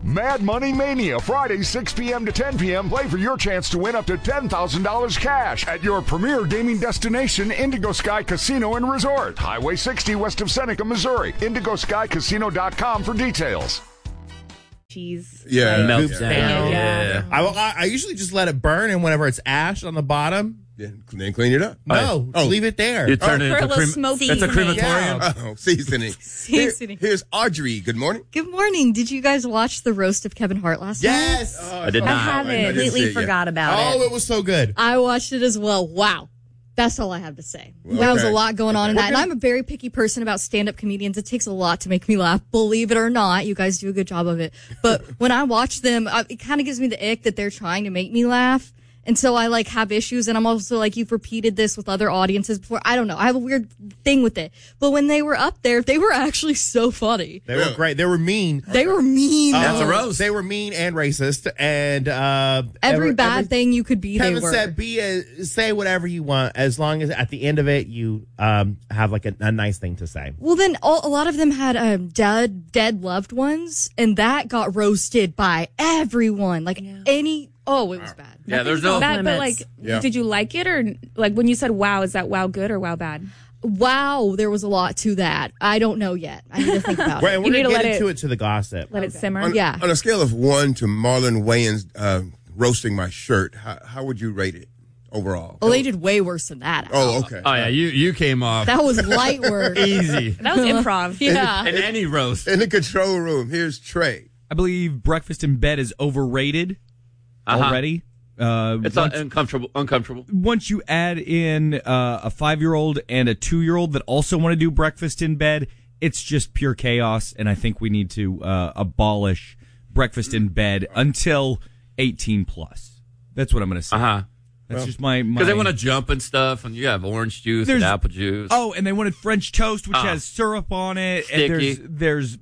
Mad Money Mania, Friday, 6 p.m. to 10 p.m. Play for your chance to win up to $10,000 cash at your premier gaming destination, Indigo Sky Casino and Resort. Highway 60 west of Seneca, Missouri. IndigoSkyCasino.com for details. Cheese. Yeah. Melts down. Yeah. I usually just let it burn, and whenever it's ash on the bottom, Then clean it up. no, leave it there. You turn it For a into little smoky. It's a crematorium. Yeah. Seasoning. Here's Audrey. Good morning. Good morning. Did you guys watch the roast of Kevin Hart last night? Yes. I did I not. haven't. I didn't see Completely it yet. forgot about Oh, it. it was so good. I watched it as well. Wow. That's all I have to say. That was a Okay. lot going on in that. And I'm a very picky person about stand-up comedians. It takes a lot to make me laugh. Believe it or not, you guys do a good job of it. But when I watch them, it kind of gives me the ick that they're trying to make me laugh. And so I have issues, and I'm also you've repeated this with other audiences before. I don't know. I have a weird thing with it. But when they were up there, they were actually so funny. They were great. They were mean. They were mean. That's a roast. They were mean and racist, and Every bad thing you could be, Kevin they were. said, say whatever you want, as long as at the end of it you have a nice thing to say. Well, then a lot of them had dead loved ones, and that got roasted by everyone. It was bad. Yeah, there's no. Did you like it, or when you said wow, is that wow good or wow bad? Wow, there was a lot to that. I don't know yet. I need to think about Right, it. and we're need going to to let get into it to the gossip. Let it simmer. On a scale of 1 to Marlon Wayans roasting my shirt, how would you rate it overall? Well, they did way worse than that. Oh, okay. Oh yeah, you came off That was light work. easy That was improv. Yeah. in any roast. In the control room, here's Trey. I believe breakfast in bed is overrated already. It's uncomfortable. Once you add in a 5-year-old and a 2-year-old that also want to do breakfast in bed, it's just pure chaos. And I think we need to abolish breakfast in bed until 18 plus. That's what I'm going to say. That's just my Because they want to jump and stuff, and you have orange juice and apple juice. Oh, and they wanted French toast, which has syrup on it. Sticky. And there's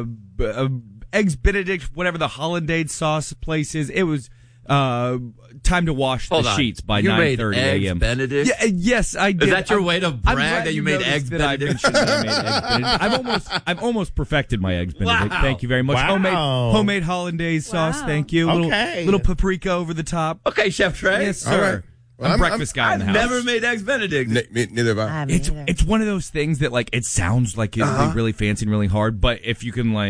Eggs Benedict, whatever the hollandaise sauce place is. It was time to wash the sheets by 9:30 a.m. Eggs Benedict? Yeah, yes, I did. Is that your way to I'm brag glad that you made Eggs that I Benedict? mentioned that I made Eggs Benedict. I've almost perfected my Eggs Benedict. Wow. Thank you very much. Wow. Homemade hollandaise sauce. Thank you. Okay. Little paprika over the top. Okay, Chef Trey. Yes, sir. All right. Well, I'm breakfast guy in the I've house. never made Eggs Benedict. Neither have I. It's one of those things that it sounds like it'll be really fancy and really hard, but if you can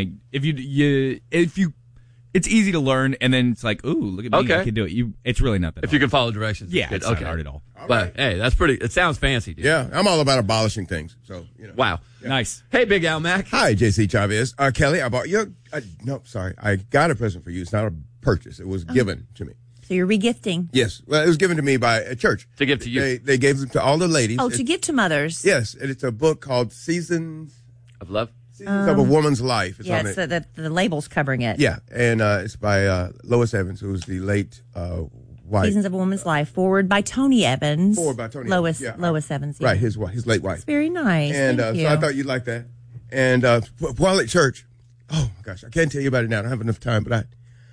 it's easy to learn, and then it's ooh, look at me, Okay. I can do it. It's really not that If hard. you can follow directions. Yeah, it's not okay. hard at all. But hey, that's pretty. It sounds fancy, dude. Yeah, I'm all about abolishing things. So, Wow. Nice. Hey, Big Al Mac. Hi, JC Chavez. Kelly, I bought you. I got a present for you. It's not a purchase. It was given to me. So you're regifting. Yes. Well, it was given to me by a church. To give to you. They gave them to all the ladies. Oh, to give to mothers. Yes, and it's a book called Seasons Of Love. of a Woman's Life. It's Yeah, on it's it. the label's covering it. Yeah, and it's by Lois Evans, who was the late wife. Seasons of a Woman's Life. Forward by Tony Evans. Forward by Tony Lois, Evans, yeah. Lois Evans. Yeah. Right, his late wife. It's very nice. And Thank you. so I thought you'd like that. And while at church, oh my gosh, I can't tell you about it now. I don't have enough time, but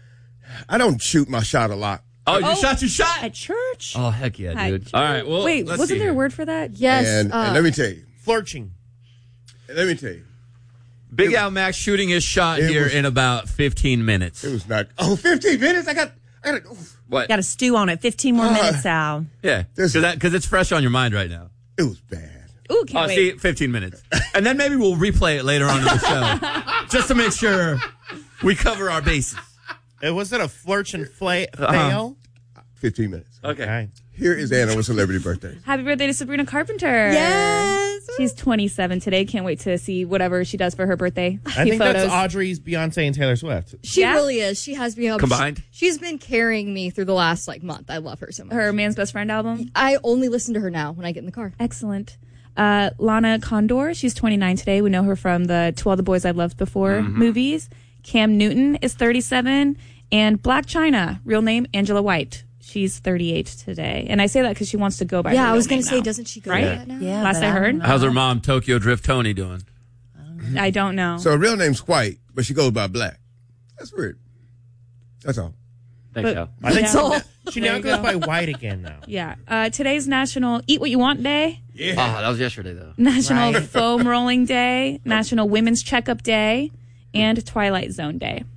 I don't shoot my shot a lot. Oh, you shot your shot? At church? Oh, heck yeah, Hi. dude. All right, well, Wait, let's wasn't see there a here. word for that? Yes. And let me tell you. Flirting. Let me tell you. Big Al Mac shooting his shot it here was- in about 15 minutes. It was not. 15 minutes? I got What? Got to stew on it. 15 more minutes, Al. Yeah, because it's fresh on your mind right now. It was bad. Ooh, can't wait. See, 15 minutes. And then maybe we'll replay it later on in the show just to make sure we cover our bases. It wasn't a flirch and fail. 15 minutes. Okay. Here is Anna with celebrity birthdays. Happy birthday to Sabrina Carpenter. Yes. She's 27 today. Can't wait to see whatever she does for her birthday. I think that's Audrey's Beyonce and Taylor Swift. She Yeah? really is. She has become Combined? She's been carrying me through the last month. I love her so much. Her Man's Best Friend album. I only listen to her now when I get in the car. Excellent. Lana Condor, she's 29 today. We know her from the To All the Boys I've Loved Before movies. Cam Newton is 37. And Black China, real name Angela White. She's 38 today. And I say that because she wants to go by her Yeah, I was going going to say, doesn't she go Right? by that now? Yeah, Last but I heard. don't know. How's her mom, Tokyo Drift Tony, doing? I don't know. So her real name's White, but she goes by Black. That's weird. That's all. Thanks, Al. I think Yeah. she There now you goes go. by White again now. Yeah. Today's National Eat What You Want Day. Oh, that was yesterday, though. National Right. Foam Rolling Day. National Women's Checkup Day. And Twilight Zone Day.